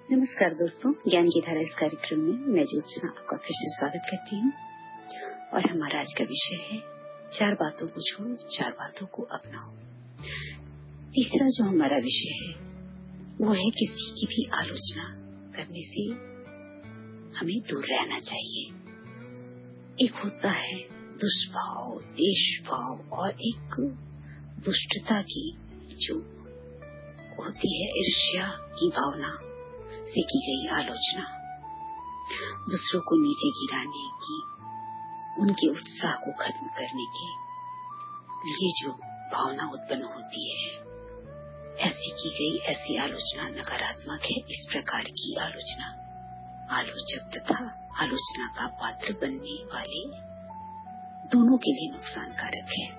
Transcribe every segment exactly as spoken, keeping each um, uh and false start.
नमस्कार दोस्तों, ज्ञान की धारा इस कार्यक्रम में मैं ज्योत्सना आपका फिर से स्वागत करती हूँ। और हमारा आज का विषय है चार बातों को छोड़ो, चार बातों को अपनाओ। तीसरा जो हमारा विषय है वो है किसी की भी आलोचना करने से हमें दूर रहना चाहिए। एक होता है दुष्भाव, देशभाव और एक दुष्टता की जो होती है ईर्ष्या की भावना से की गई आलोचना, दूसरों को नीचे गिराने की, उनके उत्साह को खत्म करने के लिए जो भावना उत्पन्न होती है, ऐसी की गई ऐसी आलोचना नकारात्मक है। इस प्रकार की आलोचना आलोचक तथा आलोचना का पात्र बनने वाले दोनों के लिए नुकसानकारक है।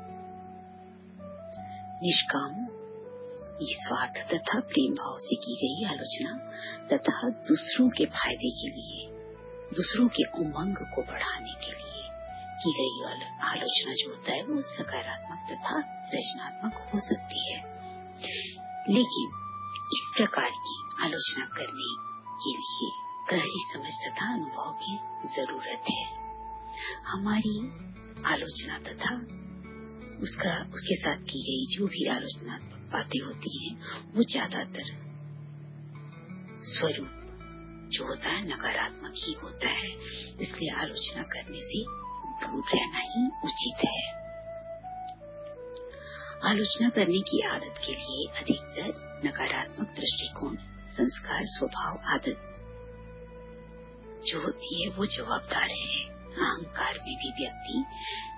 निष्काम स्वार्थ तथा प्रेम भाव से की गई आलोचना तथा दूसरों के फायदे के लिए, दूसरों के उमंग को बढ़ाने के लिए की गई आलोचना जो होता है वो सकारात्मक तथा रचनात्मक हो सकती है। लेकिन इस प्रकार की आलोचना करने के लिए गहरी समझ तथा अनुभव की जरूरत है। हमारी आलोचना तथा उसका उसके साथ की गई जो भी आलोचनात्मक बातें होती हैं वो ज्यादातर स्वरूप जो होता है नकारात्मक ही होता है। इसलिए आलोचना करने से दूर रहना ही उचित है। आलोचना करने की आदत के लिए अधिकतर नकारात्मक दृष्टिकोण, संस्कार, स्वभाव, आदत जो होती है वो जवाबदार है। अहंकार में भी व्यक्ति